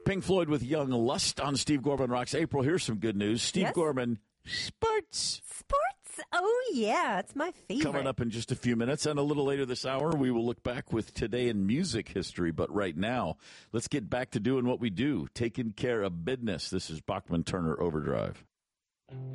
Pink Floyd with Young Lust on Steve Gorman Rocks. April, here's some good news. Steve Gorman, sports. Sports? Oh, yeah. It's my favorite. Coming up in just a few minutes. And a little later this hour, we will look back with Today in Music History. But right now, let's get back to doing what we do, taking care of business. This is Bachman Turner Overdrive.